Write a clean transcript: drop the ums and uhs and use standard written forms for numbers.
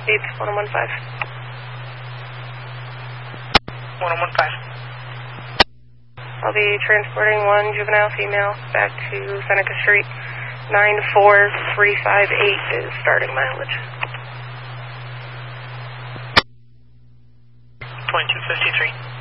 It's 1015. 1015. I'll be transporting one juvenile female back to Seneca Street. 94358 is starting mileage. 2253.